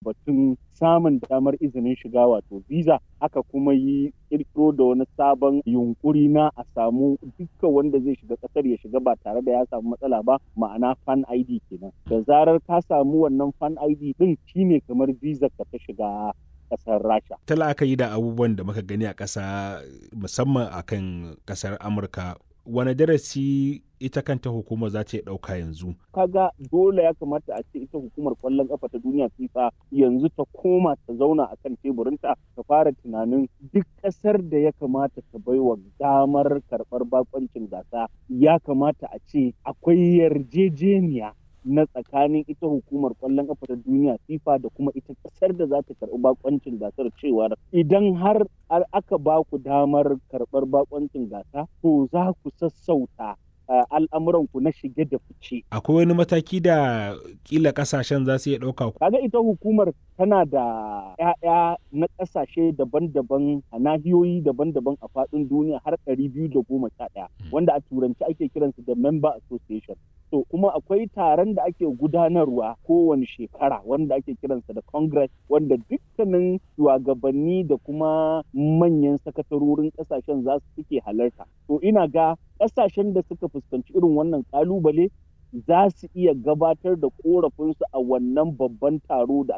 batun samun damar izinin shiga wato visa, aka kuma yi ƙirƙiro da wani sabon yunƙuri na a samu dukkan wanda zai shiga ƙasar ya shiga ba tare da ya samu matsala ba, ma'ana fan ID kenan. Da zarar ka samu wannan fan ID ɗin shine kamar visa ka ta shiga ƙasar Rasha. Ta la'akari da abubuwan da muka gani a ƙasa musamman a kan ƙasar Amurka, wane darasi ita kanta hukumar za ta iya ɗauka yanzu? Kaga dole ya kamata a ce ita hukumar ƙwallon ƙafa ta duniya FIFA yanzu ta koma ta zauna a kan teburinta ta fara tunanin duk ƙasar da ya kamata ta baiwa damar karɓar bakoncin gasa ya kamata a ce akwai yarjejeniya na tsakanin ita hukumar ƙwallon ƙafa ta duniya FIFA da kuma ita ƙasar da za ta karɓi bakoncin gasar cewar idan har aka ba ku damar karɓar bakoncin gasa to za ku sassauta al'amuranku na shige da fice. Akwai wani mataki da kila kasashen za su iya ɗauka? Kaga ita hukumar tana da 'ya'ya na ƙasashe daban-daban a nahiyoyi daban-daban a faɗin duniya har 211 wanda a turanci ake kiransu da member association. To kuma akwai taron da ake gudanarwa kowane shekara wanda ake kiransa da congress wanda dukkanin shugabanni da kuma manyan sakatarorin ƙasashen za su suke halarta. To ina ga ƙasashen da suka fuskanci irin wannan ƙalubale za su iya gabatar da ƙorafinsu a wannan babban taro da